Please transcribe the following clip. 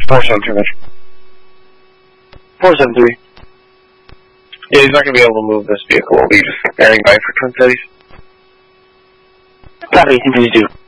473, Metro. 473. Yeah, he's not going to be able to move this vehicle. We'll be just standing by for Twin Cities. Copy, continue to.